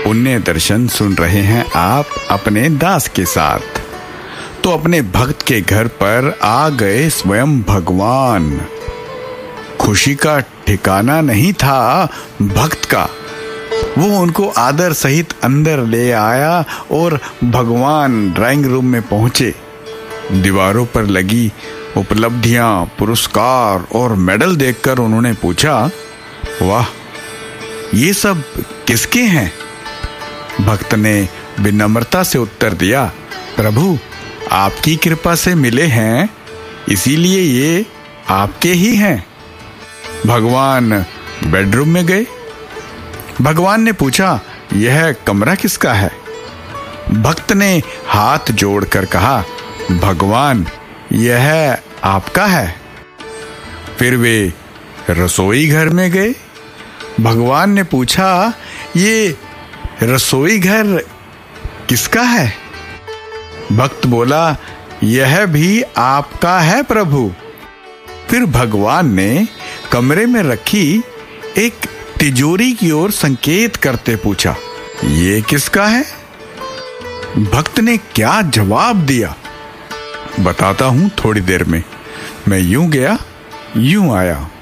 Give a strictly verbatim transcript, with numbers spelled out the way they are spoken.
पुण्य दर्शन सुन रहे हैं आप अपने दास के साथ। तो अपने भक्त के घर पर आ गए स्वयं भगवान। खुशी का ठिकाना नहीं था भक्त का। वो उनको आदर सहित अंदर ले आया और भगवान ड्राइंग रूम में पहुंचे। दीवारों पर लगी उपलब्धियां, पुरस्कार और मेडल देखकर उन्होंने पूछा, वाह, ये सब किसके हैं? भक्त ने विनम्रता से उत्तर दिया, प्रभु, आपकी कृपा से मिले हैं, इसीलिए ये आपके ही हैं। भगवान बेडरूम में गए। भगवान ने पूछा, यह कमरा किसका है? भक्त ने हाथ जोड़कर कहा, भगवान, यह आपका है। फिर वे रसोई घर में गए। भगवान ने पूछा, ये रसोई घर किसका है? भक्त बोला, यह भी आपका है प्रभु। फिर भगवान ने कमरे में रखी एक तिजोरी की ओर संकेत करते पूछा, ये किसका है? भक्त ने क्या जवाब दिया, बताता हूं थोड़ी देर में। मैं यूं गया, यूं आया।